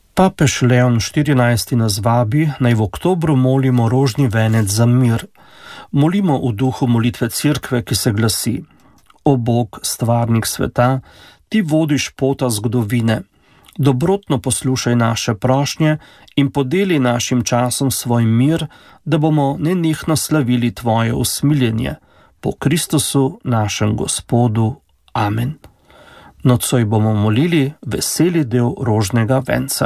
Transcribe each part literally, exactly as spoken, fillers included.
Papež Leon štirinajsti nas vabi, naj v oktobru molimo rožni venec za mir. Molimo v duhu molitve Cerkve, ki se glasi: O Bog, stvarnik sveta, ti vodiš pota zgodovine. Dobrotno poslušaj naše prošnje in podeli našim časom svoj mir, da bomo nenehno slavili tvoje usmiljenje. Po Kristusu, našem Gospodu. Amen. Nocoj bomo molili veseli del rožnega venca.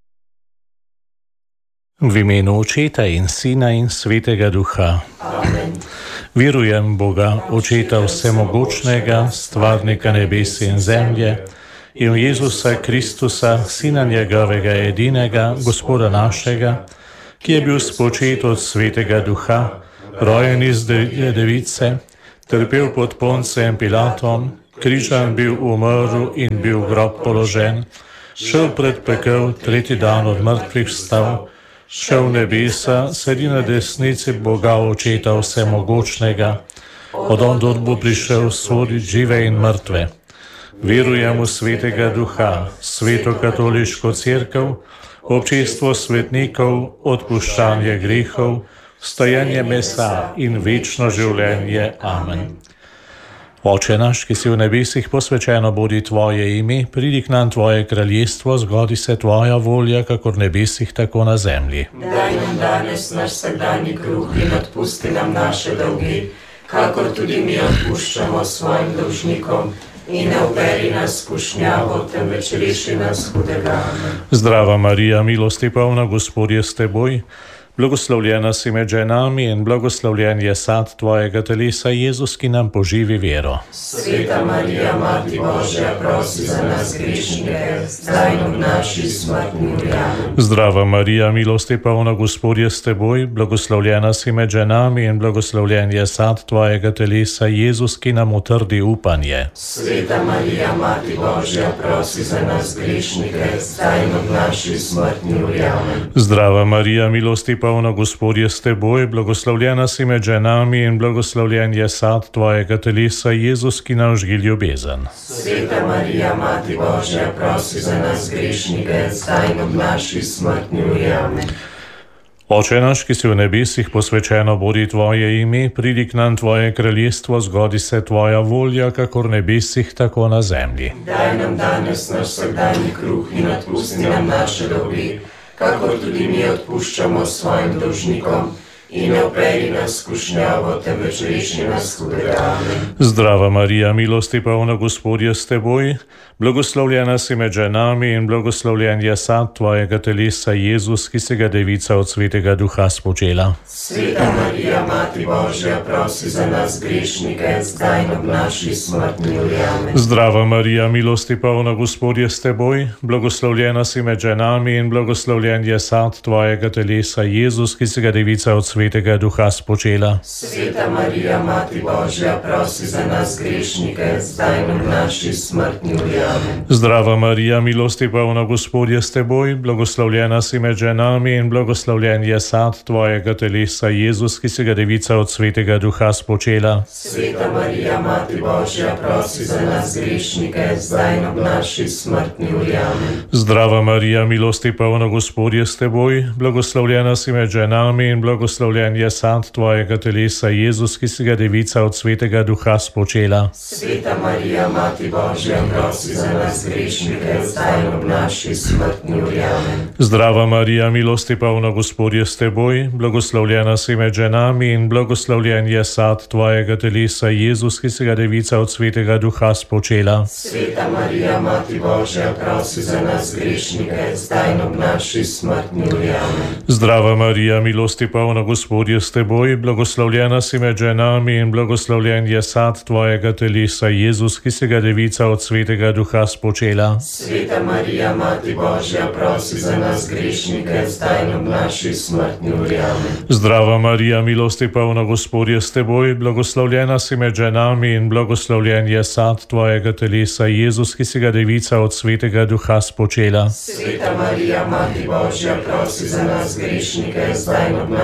V imenu Očeta in Sina in Svetega Duha. Amen. Verujem Boga, Očeta vsemogočnega, stvarnika nebesa in zemlje, in v Jezusa Kristusa, Sina njegovega edinega, Gospoda našega, ki je bil spočet od Svetega Duha, rojen iz device, trpel pod Poncem Pilatom, križan bil, umrl in bil v grob položen, šel pred pekel, tretji dan od mrtvih vstal, šel v nebesa, sedi na desnici Boga Očeta vsemogočnega, od ondod bo prišel soditi žive in mrtve. Verujem v Svetega Duha, Sveto katoliško cerkev, občestvo svetnikov, odpuščanje grehov, vstajanje mesa in večno življenje. Amen. Oče naš, ki si v nebesih, posvečeno bodi tvoje ime, pridi k nam tvoje kraljestvo, zgodi se tvoja volja, kakor v nebesih, tako na zemlji. Daj nam danes naš vsakdanji kruh in odpusti nam naše dolge, kakor tudi mi odpuščamo svojim dolžnikom. In ne uvedi nas v skušnjavo, temveč reši nas hudega. Zdrava Marija, milosti polna, Gospod je s teboj, blagoslovljena si med ženami in blagoslovljen je sad tvojega telesa, Jezus, ki nam poživi vero. Sveta Marija, Mati Božja, prosi za nas grešnike, zdaj in v naši smrtni uri. Amen. Zdrava Marija, milosti polna, Gospod je s teboj, blagoslovljena si med ženami in blagoslovljen je sad tvojega telesa, Jezus, ki nam utrdi upanje. Sveta Marija, Mati Božja, prosi za nas grešnike, zdaj in v naši smrtni uri. Amen. Zdrava Marija, milosti polna, Gospod je s teboj, blagoslovljena si med ženami in blagoslovljen je sad tvojega telesa, Jezus, ki nam žgi ljubezen. Sveta Marija, Mati Božja, prosi za nas grešnike, zdaj in v naši smrtni uri. Amen. Oče naš, ki si v nebesih, posvečeno bodi tvoje ime, pridi k nam tvoje kraljestvo, zgodi se tvoja volja, kakor v nebesih, tako na zemlji. Daj nam danes naš vsakdanji kruh in odpusti nam naše dolge, kakor tudi mi odpuščamo svojim dolžnikom. In ne vpelji nas v skušnjavo, temveč reši nas hudega. Amen. Zdrava Marija, milosti polna, Gospod je s teboj, blagoslovljena si med ženami in blagoslovljen je sad tvojega telesa, Jezus, ki se ga devica od Svetega Duha spočela. Sveta Marija, Mati Božja, prosi za nas grešnike, zdaj in v naši smrtni uri. Amen. Zdrava Marija, milosti polna, Gospod je s teboj, blagoslovljena si med ženami in blagoslovljen je sad tvojega telesa, Jezus, ki se ga devica od Svetega Duha spočela. Sveta Marija, Mati Božja, prosi za nas grešnike, zdaj in v naši smrtni uri. Amen. Zdrava Marija, milosti polna, Gospod je s teboj, blagoslovljena si med ženami in blagoslovljen je sad tvojega telesa, Jezus, ki se ga devica od Svetega Duha spočela. Sveta Marija, Mati Božja, prosi za nas grešnike, zdaj in v naši smrtni uri. Amen. Zdrava Marija, milosti polna, Gospod je s teboj, blagoslovljena si med ženami in blagoslovljen je sad tvojega telesa, Jezus, ki se ga devica od Svetega Duha spočela. Sveta Marija, Mati Božja, prosi za nas grešnike, zdaj in v naši smrtni uri. Amen. Zdrava Marija, milosti polna, Gospod je s teboj, blagoslovljena si med ženami in blagoslovljen je sad tvojega telesa, Jezus, ki se ga devica od Svetega Duha spočela. Sveta Marija, Mati Božja, prosi za nas grešnike, zdaj in v naši smrtni uri. Amen. Zdrava Marija, milosti polna, Gospod je s teboj, blagoslovljena si med ženami in blagoslovljen je sad tvojega telesa, Jezus, ki se ga devica od Svetega Duha spočela. Sveta Marija, Mati Božja, prosi za nas grešnike, zdaj in v naši smrtni uri. Amen. Zdrava Marija, milosti polna, Gospod je s teboj, blagoslovljena si med ženami in blagoslovljen je sad tvojega telesa, Jezus, ki se ga devica od Svetega Duha spočela. Sveta Marija, Mati Božja, prosi za nas grešnike, zdaj in v naši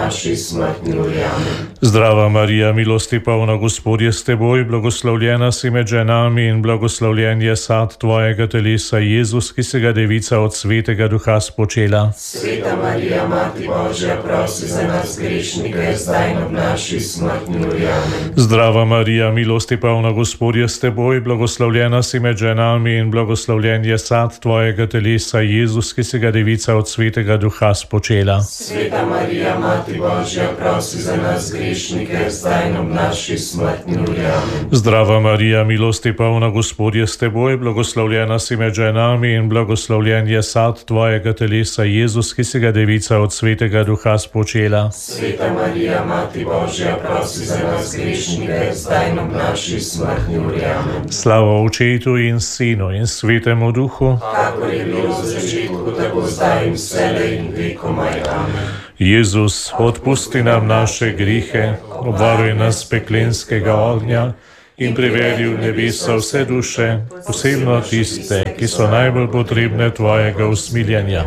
smrtni uri. Amen. Zdrava Marija, milosti polna, Gospod je s teboj, blagoslovljena si med ženami in blagoslovljen je sad tvojega telesa, Jezus, ki se ga devica od svetega duha spočela. Sveta Marija, Mati Božja, prosi za nas grešnike, zdaj in ob naši smrtni uri. Amen. Zdrava Marija, milosti polna, Gospod je s teboj, blagoslovljena si med ženami in blagoslovljen je sad tvojega telesa, Jezus, ki se ga devica od svetega duha spočela. Sveta Marija, Mati Božja, prosi za nas grešnike, zdaj in ob naši smrtni uri. Amen. Zdrava Marija, milosti polna, Gospod je s teboj, blagoslovljena si med ženami in blagoslovljen je sad tvojega telesa, Jezus, ki se ga devica od svetega duha spočela. Sveta Marija, Mati Božja, prosi za nas grešnike, zdaj in ob naši smrtni uri. Amen. Slava Očetu in Sinu in Svetemu Duhu, kakor je bilo v začetku, tako zdaj in vselej in vekomaj. Amen. Jezus, odpusti nam naše grihe, obvaruj nas peklenskega ognja in privedi v nebesa vse duše, posebno tiste, ki so najbolj potrebne tvojega usmiljenja.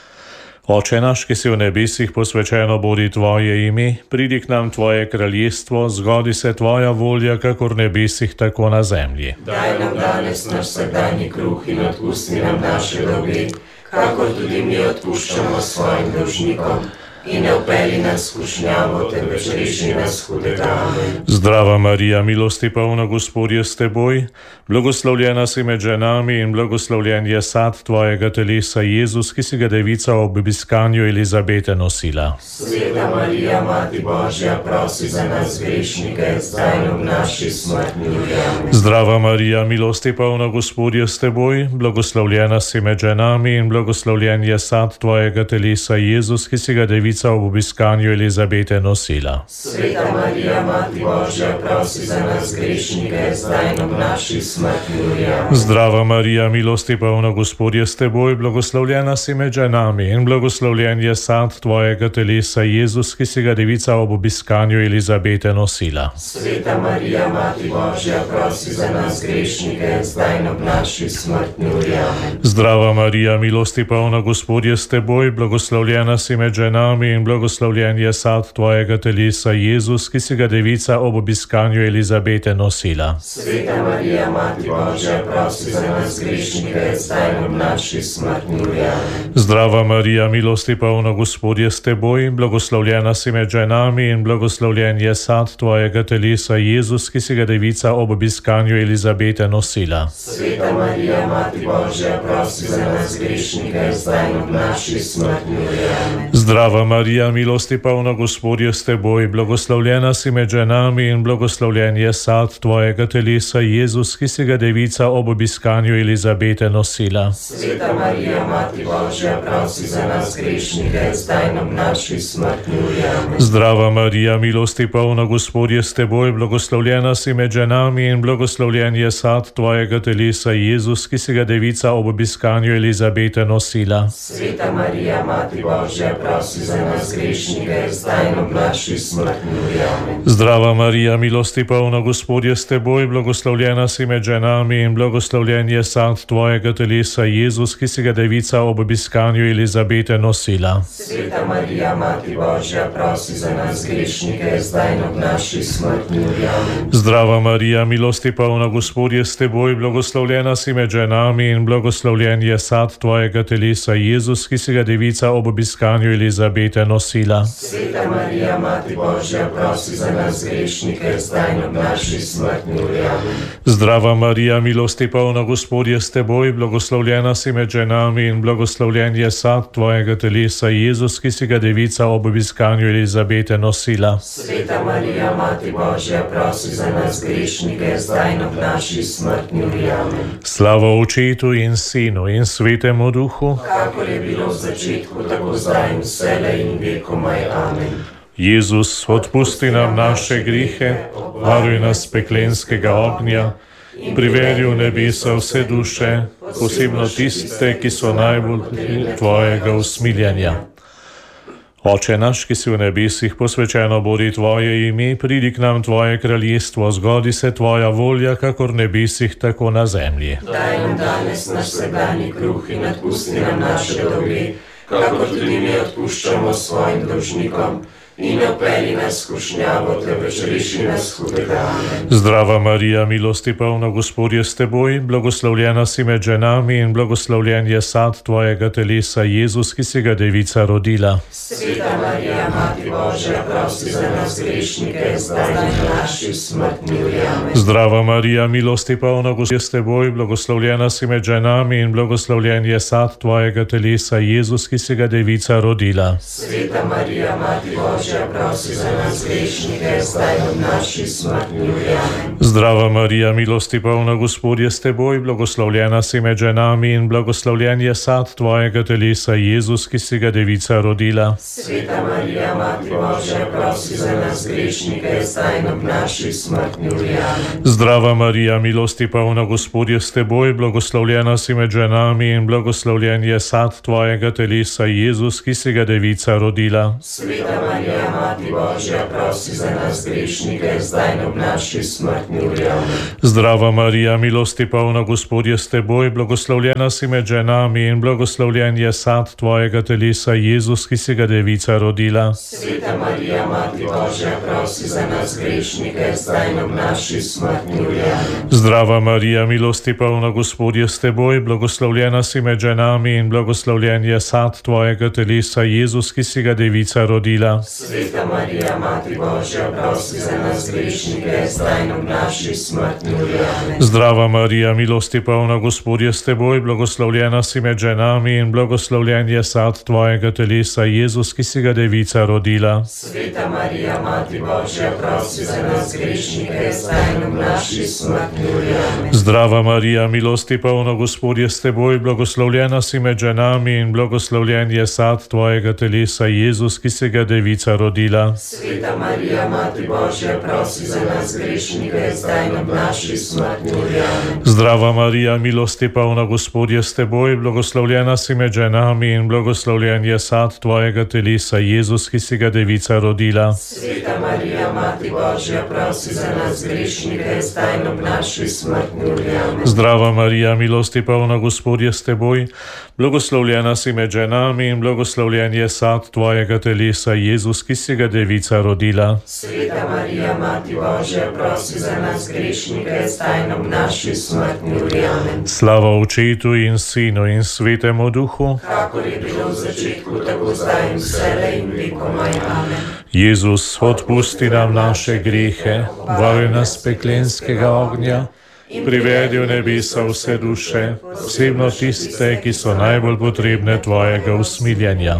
Oče naš, ki si v nebesih, posvečeno bodi tvoje ime, pridi k nam tvoje kraljestvo, zgodi se tvoja volja, kakor v nebesih, tako na zemlji. Daj nam danes naš vsakdanji kruh in odpusti nam naše dolge, kakor tudi mi odpuščamo svojim dolžnikom. In ne vpelji nas v skušnjavo, temveč reši nas hudega. Amen. Zdrava Marija, milosti polna, Gospod je s teboj, blagoslovljena si med ženami in blagoslovljen je sad tvojega telesa, Jezus, ki si ga devica ob obiskanju Elizabete nosila. Sveta Marija, Mati Božja, prosi za nas grešnike, zdaj in ob naši smrtni uri. Amen. Zdrava Marija, milosti polna, Gospod je s teboj, blagoslovljena si med ženami in blagoslovljen je sad tvojega telesa, Jezus, ki si ga devica ob obiskanju Elizabete nosila. Sveta Marija, Mati Božja, prosi za nas grešnike, zdaj in ob naši smrtni uri. Amen. Zdrava Marija, milosti polna, Gospod je s teboj, blagoslovljena si med ženami in blagoslovljen je sad tvojega telesa, Jezus, ki si ga devica ob obiskanju Elizabete nosila. Sveta Marija, Mati Božja, prosi za nas grešnike, zdaj in ob naši smrtni uri. Amen. Zdrava Marija, milosti polna, Gospod je s teboj, blagoslovljena si med ženami in blagoslovljen je sad tvojega telesa, Jezus, ki si ga devica ob obiskanju Elizabete nosila. Sveta Marija, Mati Božja, prosi za nas grešnike, zdaj in ob naši smrtni uri. Amen. Zdrava Marija, milosti polna, Gospod je s teboj, blagoslovljena si med ženami in blagoslovljen je sad tvojega telesa, Jezus, ki si ga devica ob obiskanju Elizabete nosila. Sveta Marija, Mati Božja, prosi za nas grešnike, zdaj in ob naši smrtni uri. Amen. Zdrava Marija, milosti polna, Gospod je s teboj, blagoslovljena si med ženami in blagoslovljen je sad tvojega telesa, Jezus, ki si ga devica ob obiskanju Elizabete nosila. Sveta Marija, Mati Božja, prosi za nas grešnike, zdaj in ob naši smrtni uri. Amen. Zdrava Marija, milosti polna, Gospod je s teboj, blagoslovljena si med ženami in blagoslovljen je sad tvojega telesa, Jezus, ki si ga devica ob obiskanju Elizabete nosila. Sveta Marija, Mati Božja, prosi za nas grešnike, zdaj in ob naši smrtni uri. Amen. Zdrava Marija, milosti polna, Gospod je s teboj, blagoslovljena si med ženami in blagoslovljen je sad tvojega telesa, Jezus, ki si ga devica ob obiskanju Elizabete nosila. Sveta Marija, Mati Božja, prosi za nas grešnike, zdaj in ob naši smrtni uri. Amen. Zdrava Marija, milosti polna, Gospod je s teboj, blagoslovljena si med ženami in blagoslovljen je sad tvojega telesa, Jezus, ki si ga devica ob obiskanju Elizabete nosila. Sveta Marija, Mati Božja, prosi za nas grešnike, zdaj in ob naši smrtni uri. Amen. Zdrava Marija, milosti polna, Gospod je s teboj, blagoslovljena si med ženami in blagoslovljen je sad tvojega telesa, Jezus, ki si ga devica ob obiskanju Elizabete nosila. Sveta Marija, Mati Božja, prosi za nas grešnike, zdaj in ob naši smrtni uri. Amen. Slava Očetu in Sinu in Svetemu Duhu, kakor je bilo v začetku, tako zdaj in vselej in vekomaj. Amen. Jezus, odpusti nam naše grihe, varuj nas peklenskega ognja in privedi v nebesa vse duše, posebno tiste, ki so najbolj tvojega usmiljenja. Oče naš, ki si v nebesih, posvečeno bodi tvoje ime, pridi k nam tvoje kraljestvo, zgodi se tvoja volja, kakor v nebesih, tako na zemlji. Daj nam danes naš vsakdanji kruh in odpusti nam naše dolge, kakor tudi mi odpuščamo svojim dolžnikom. in ne vpelji nas v skušnjavo, temveč reši nas hudega. Amen. Zdrava Marija, milosti polna, Gospod je s teboj, blagoslovljena si med ženami in blagoslovljen je sad tvojega telesa, Jezus, ki si ga devica rodila. Sveta Marija, Mati Božja, prosi za nas grešnike, zdaj in v naši smrtni uri. Amen. Zdrava Marija, milosti polna, Gospod je s teboj, blagoslovljena si med ženami in blagoslovljen je sad tvojega telesa, Jezus, ki si ga devica rodila. Sveta Marija, Mati Božja, prosi za nas grešnike, zdaj in v naši smrtni uri. Amen. Zdrava Marija, milosti polna, Gospod je s teboj, blagoslovljena si med ženami in blagoslovljen je sad tvojega telesa, Jezus, ki si ga devica rodila. Sveta Marija, Mati Božja, prosi za nas grešnike, zdaj in v naši smrtni uri. Amen. Zdrava Marija, milosti polna, Gospod je s teboj, blagoslovljena si med ženami in blagoslovljen je sad tvojega telesa, Jezus, ki si ga devica rodila. Sveta Marija, Mati Božja, prosi za nas grešnike, zdaj in v naši smrtni uri. Amen. Zdrava Marija, milosti polna, Gospod je s teboj, blagoslovljena si med ženami in blagoslovljen je sad tvojega telesa, Jezus, ki si ga devica rodila. Sveta Marija, Mati Božja, prosi za nas grešnike, zdaj in v naši smrtni uri. Amen. Zdrava Marija, milosti polna, Gospod je s teboj, blagoslovljena si med ženami in blagoslovljen je sad tvojega telesa, Jezus, ki si ga devica rodila. Sveta Marija, Mati Božja, prosi za nas grešnike, zdaj in v naši smrtni uri. Amen. Zdrava Marija, milosti polna, Gospod je s teboj, blagoslovljena si med ženami in blagoslovljen je sad tvojega telesa, Jezus, ki si ga devica rodila. Sveta Marija, Mati Božja, prosi za nas grešnike, zdaj in v naši smrtni uri. Amen. Zdrava Marija, milosti polna, Gospod je s teboj, blagoslovljena si med ženami in blagoslovljen je sad tvojega telesa, Jezus, ki si ga devica rodila. Sveta Marija, Mati Božja, prosi za nas grešnike, zdaj in v naši smrtni uri. Amen. Zdrava Marija, milosti polna, Gospod je s teboj, blagoslovljena si med ženami in blagoslovljen je sad tvojega telesa, Jezus, ki si ga devica rodila. Sveta Marija, Mati Božja, prosi za nas grešnike, zdaj in v naši smrtni uri. Amen. Zdrava Marija, milosti polna, Gospod je s teboj, blagoslovljena si med ženami in blagoslovljen je sad tvojega telesa, Jezus, ki si ga devica rodila. Sveta Marija, Mati Božja, prosi za nas grešnike, zdaj in v naši smrtni uri. Amen. Slava Očetu in Sinu in Svetemu Duhu, kakor je bilo v začetku, tako zdaj in vselej in vekomaj. Amen. Jezus, odpusti nam naše grehe, varuj nas peklenskega ognja, privedi v nebesa vse duše, posebno tiste, ki so najbolj potrebne tvojega usmiljenja.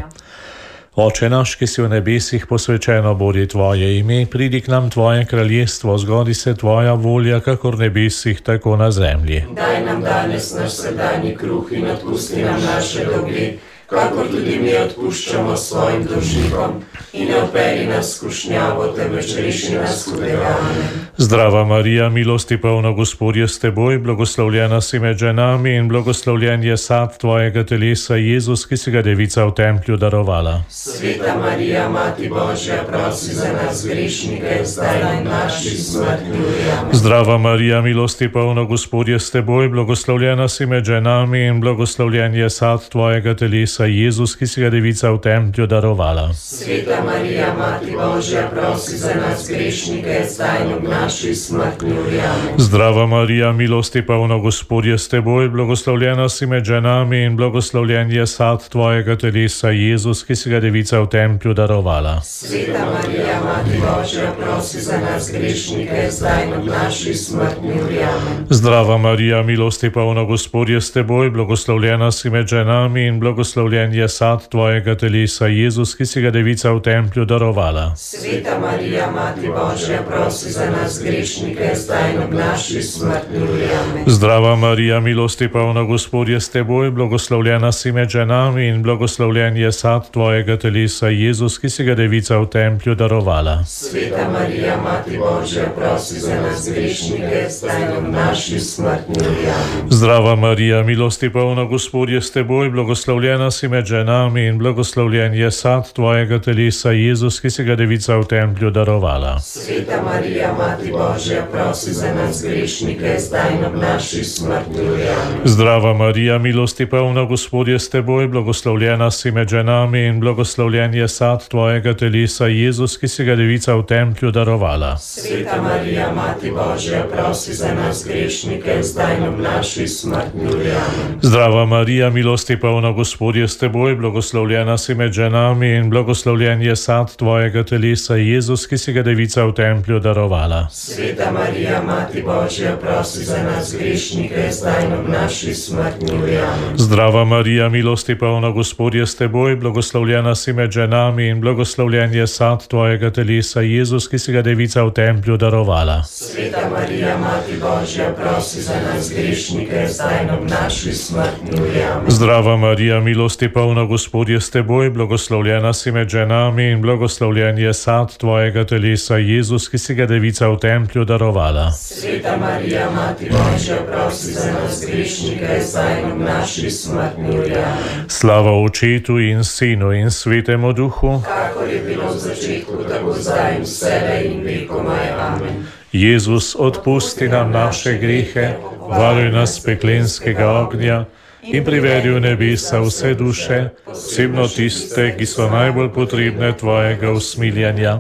Oče naš, ki si v nebesih, posvečeno bodi tvoje ime, pridi k nam tvoje kraljestvo, zgodi se tvoja volja, kakor v nebesih, tako na zemlji. Daj nam danes naš vsakdanji kruh in odpusti nam naše dolge, kakor tudi mi odpuščamo svojim dolžnikom, in ne vpelji nas v skušnjavo, temveč reši nas hudega. Amen. Zdrava Marija, milosti polna, Gospod je s teboj, blagoslovljena si med ženami in blagoslovljen je sad tvojega telesa, Jezus, ki si ga devica v templju darovala. Sveta Marija, Mati Božja, prosi za nas grešnike, zdaj in v naši smrtni uri. Amen. Zdrava Marija, milosti polna, Gospod je s teboj, blagoslovljena si med ženami in blagoslovljen je sad tvojega telesa, Jezus, ki si ga devica v templju darovala. Sveta Marija, Mati Božja, prosi za nas grešnike, zdaj in v naši smrtni uri. Amen. Zdrava Marija, milosti polna, Gospod je s teboj, blagoslovljena si med ženami in blagoslovljen je sad tvojega telesa, Jezus, ki si ga devica v templju darovala. Sveta Marija, Mati Božja, prosi za nas grešnike, zdaj in v naši smrtni uri. Amen. Zdrava Marija, milosti polna, Gospod je s teboj, blagoslovljena si med ženami in blagoslovljen je sad tvojega telesa, Jezus, ki si ga devica v templju darovala. Sveta Marija, Mati Božja, prosi za nas grešnike, zdaj in v naši smrtni uri. Amen. Zdrava Marija, milosti polna, Gospod je s teboj, blagoslovljena si med ženami in blagoslovljen je sad tvojega telesa, Jezus, ki si ga devica v templju darovala. Sveta Marija, Mati Božja, prosi za nas grešnike, zdaj in v naši smrtni uri. Amen. Zdrava Marija, milosti polna, Gospod je s teboj, blagoslovljena si med ženami in blagoslovljen je sad tvojega telesa, Jezus, ki si ga devica v templju darovala. Sveta Marija, Mati Božja, prosi za nas grešnike, zdaj in ob naši smrti. Amen. Zdrava Marija, milosti polna, Gospod je s teboj, blagoslovljena si med ženami in blagoslovljen je sad tvojega telesa, Jezus, ki si ga devica v templju darovala. Sveta Marija, Mati Božja, prosi za nas grešnike, zdaj in ob naši smrti. Amen. Zdrava Marija, milosti polna, Gospod je s teboj, blagoslovljena si med ženami in blagoslovljen je sad tvojega telesa, Jezus, ki si ga devica v templju darovala. Sveta Marija, Mati Božja, prosi za nas grešnike, zdaj in ob naši smrti. Amen. Zdrava Marija, milosti polna, Gospod je s teboj, blagoslovljena si med ženami in blagoslovljen je sad tvojega telesa, Jezus, ki si ga devica v templju darovala. Sveta Marija, Mati Božja, prosi za nas grešnike, zdaj in ob naši smrti. Amen. Zdrava Marija, milosti polna, Gospod je s teboj, blagoslovljena si med ženami in blagoslovljen je sad tvojega telesa, Jezus, ki si ga devica v templju darovala. Sveta Marija, Mati Božja, prosi za nas grešnike, zdaj in ob naši smrti. Amen. Slava Očetu in Sinu in Svetemu Duhu, kakor je bilo v začetku, tako zdaj in vselej in vekomaj. Amen. Jezus, odpusti nam naše grehe, varuj nas peklenskega ognja in privedi v nebesa vse duše, posebno tiste, ki so najbolj potrebne tvojega usmiljenja.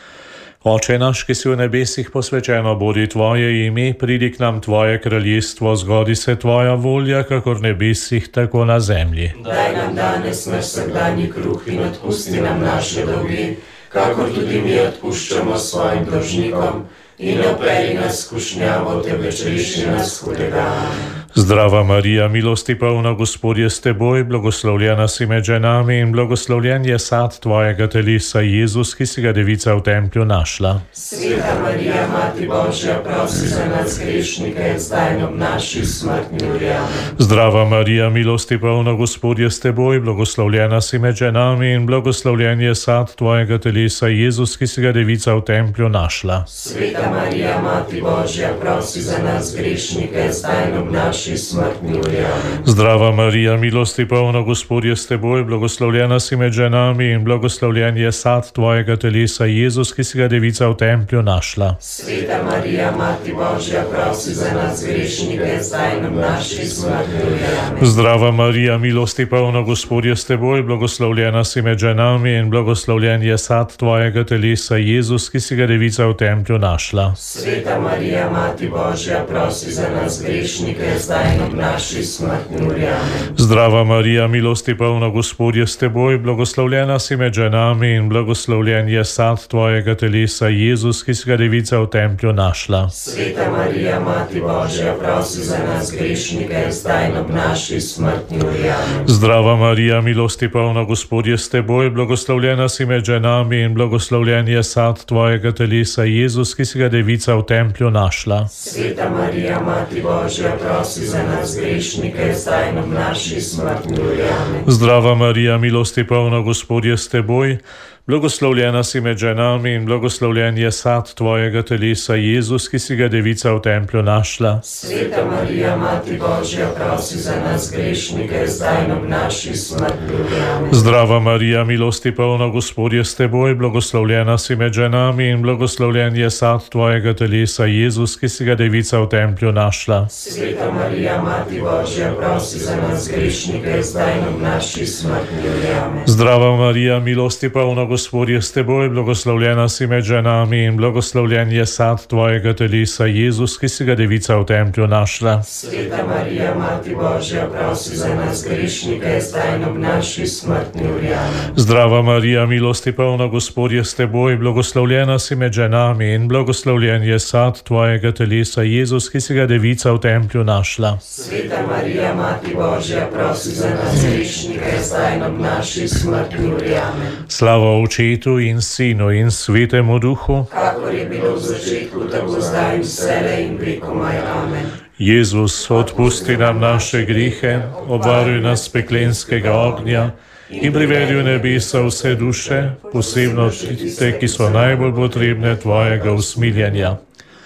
Oče naš, ki si v nebesih, posvečeno bodi tvoje ime, pridi k nam tvoje kraljestvo, zgodi se tvoja volja, kakor v nebesih, tako na zemlji. Daj nam danes naš vsakdanji kruh in odpusti nam naše dolge, kakor tudi mi odpuščamo svojim dolžnikom, in ne vpelji nas v skušnjavo, temveč reši nas hudega. Zdrava Marija, milosti polna, Gospod je s teboj, blagoslovljena si med ženami in blagoslovljen je sad tvojega telesa, Jezus, ki si ga devica v templju našla. Sveta Marija, Mati Božja, prosi za nas grešnike, zdaj in ob naši smrti. Amen. Zdrava Marija, milosti polna, Gospod je s teboj, blagoslovljena si med ženami in blagoslovljen je sad tvojega telesa, Jezus, ki si ga devica v templju našla. Sveta Marija, Mati Božja, prosi za nas grešnike, zdaj in ob naši smrtni uri. Amen. Zdrava Marija, milosti polna, Gospod je s teboj, blagoslovljena si med ženami in blagoslovljen je sad tvojega telesa, Jezus, ki si ga devica v templju našla. Sveta Marija, Mati Božja, prosi za nas grešnike, zdaj in ob naši smrtni uri. Amen. Zdrava Marija, milosti polna, Gospod je s teboj, blagoslovljena si med ženami in blagoslovljen je sad tvojega telesa, Jezus, ki si ga devica v templju našla. Sveta Marija, Mati Božja, prosi za nas grešnike, zdaj in ob naši smrtni uri. Amen. Zdrava Marija, milosti polna, Gospod je s teboj, blagoslovljena si med ženami in blagoslovljen je sad tvojega telesa, Jezus, ki si ga devica v templju našla. Sveta Marija, Mati Božja, prosi za nas grešnike, zdaj in ob naši smrtni uri. Amen. Zdrava Marija, milosti polna, Gospod je s teboj, blagoslovljena si med ženami in blagoslovljen je sad tvojega telesa, Jezus, ki si ga devica v templju našla. Sveta Marija, Mati Božja, prosi za nas grešnike, zdaj in ob naši smrtni uri. Amen. Zdrava Marija, milosti polna, Gospod je s teboj, blagoslovljena si med ženami in blagoslovljen je sad tvojega telesa, Jezus, ki si ga devica v templju našla. Sveta Marija, Mati Božja, prosi za nas grešnike, zdaj in ob naši smrtni uri. Amen. Zdrava Marija, milosti polna, Gospod je s teboj, blagoslovljena si med ženami in blagoslovljen je sad tvojega telesa, Jezus, ki si ga devica v templju našla. Sveta Marija, Mati Božja, prosi za nas grešnike, zdaj in ob naši smrtni uri. Amen. Zdrava Marija, milosti polna, Gospod je s teboj, blagoslovljena si med ženami in blagoslovljen je sad tvojega telesa, Jezus, ki si ga devica v templju našla. Sveta Marija, Mati Božja, prosi za nas grešnike, zdaj in ob naši smrtni uri. Amen. Zdrava Marija, milosti polna, Gospod je s teboj, blagoslovljena si med ženami in blagoslovljen je sad tvojega telesa, Jezus, ki si ga devica v templju našla. Sveta Marija, Mati Božja, prosi za nas grešnike, zdaj in ob naši smrtni uri. Amen. Slava Očetu in Sinu in Svetemu Duhu, kakor je bilo v začetku, tako zdaj in vselej in vekomaj. Amen. Jezus, odpusti nam naše grehe, obvaruj nas peklenskega ognja in privedi v nebesa vse duše, posebno tiste, ki so najbolj potrebne tvojega usmiljenja.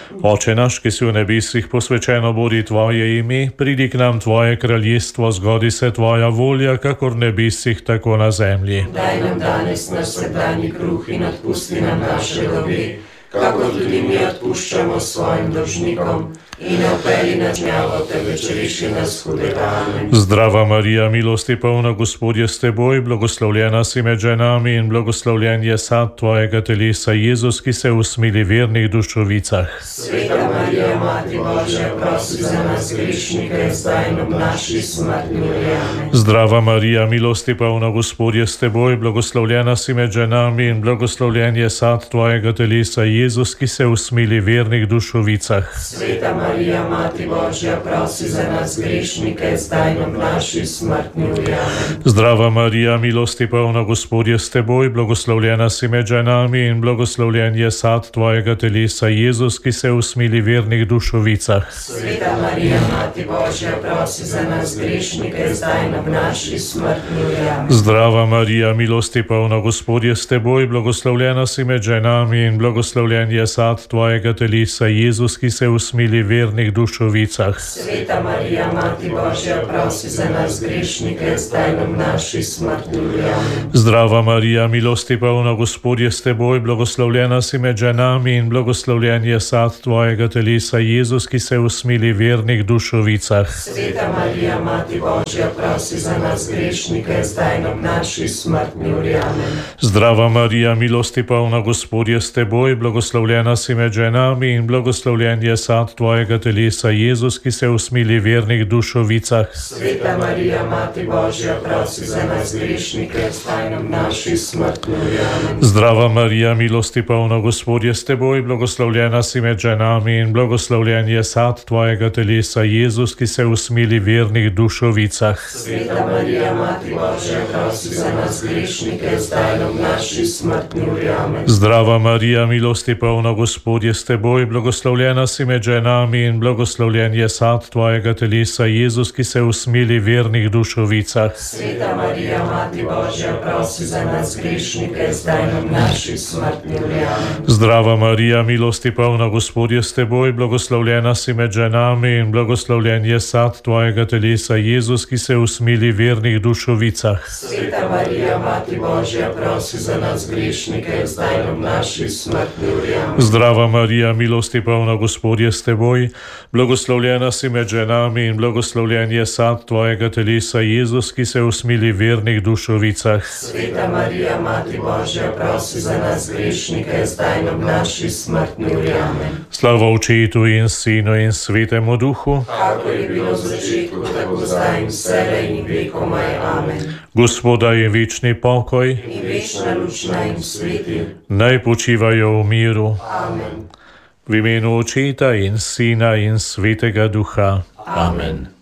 Oče naš, ki si v nebesih, posvečeno bodi tvoje ime, pridi k nam tvoje kraljestvo, zgodi se tvoja volja, kakor v nebesih, tako na zemlji. Daj nam danes naš vsakdanji kruh in odpusti nam naše dolge, kakor tudi mi odpuščamo svojim dolžnikom. In ne vpelji nas v gnjavo, temveč reši nas hudega. Amen. Zdrava Marija, milosti polna, Gospod je s teboj, blagoslovljena si med ženami in blagoslovljen je sad tvojega telesa, Jezus, ki se usmili vernih dušovicah. Sveta Marija, Mati Božja, prosi za nas grešnike, zdaj in ob naši smrtni uri. Amen. Zdrava Marija, milosti polna, Gospod je s teboj, blagoslovljena si med ženami in blagoslovljen je sad tvojega telesa, Jezus, ki se usmili vernih dušovicah. Sveta Marija, Mati Božja, prosi za nas grešnike, zdaj in ob naši smrtni uri. Amen. Zdrava Marija, milosti polna, Gospod je s teboj, blagoslovljena si med ženami in blagoslovljen je sad tvojega telesa, Jezus, ki se usmili vernih dušovicah. Sveta Marija, Mati Božja, prosi za nas grešnike, zdaj in ob naši smrtni uri. Amen. Zdrava Marija, milosti polna, Gospod je s teboj, blagoslovljena si med ženami in blagoslovljen je sad tvojega telesa, Jezus, ki se usmili vernih dušovicah. Sveta Marija, Mati Božja, prosi za nas grešnike, zdaj in ob naši smrtni uri. Amen. Zdrava Marija, milosti polna, Gospod je s teboj, blagoslovljena si med ženami in blagoslovljen je sad tvojega telesa, Jezus, ki se usmili vernih dušovicah. Sveta Marija, Mati Božja, prosi za nas grešnike, zdaj in ob naši smrtni uri. Amen. Zdrava Marija, milosti polna, Gospod je s teboj, blagoslovljena si med ženami in blagoslovljen je sad tvojega telesa, Jezus, ki se usmili vernih dušovicah. Sveta Marija, Mati Božja, prosi za nas grešnike, zdaj in ob naši smrtni uri. Amen. Zdrava Marija, milosti polna, Gospod je s teboj, blagoslovljena si med ženami in blagoslovljen je sad tvojega telesa, Jezus, ki se usmili vernih dušovicah. Sveta Marija, Mati Božja, prosi za nas grešnike, zdaj in ob naši smrtni uri. Amen. Zdrava Marija, milosti polna, Gospod je s teboj, blagoslovljena si med ženami in blagoslovljen je sad tvojega telesa, Jezus, ki se usmili vernih dušovicah. Sveta Marija, Mati Božja, prosi za nas grešnike, zdaj in ob naši smrtni uri. Amen. Zdrava Marija, milosti polna, Gospod je s teboj, blagoslovljena si med ženami in blagoslovljen je sad tvojega telesa, Jezus, ki se usmili vernih dušovicah. Sveta Marija, Mati Božja, prosi za nas grešnike, zdaj in ob naši smrtni uri. Amen. Zdrava Marija, milosti polna, Gospod je s teboj, blagoslovljena si med ženami in blagoslovljen je sad tvojega telesa, Jezus, ki se usmili vernih dušovicah. Sveta Marija, Mati Božja, prosi za nas grešnike, zdaj in ob naši smrtni uri. Amen. Slava Očetu in Sinu in Svetemu Duhu, Kakor je bilo v začetku, tako zdaj in vselej in vekomaj. Amen. Gospoda je večni pokoj, In večna luč naj jim sveti. naj počivajo v miru. Amen. V imenu Očeta in Sina in Svetega Duha. Amen.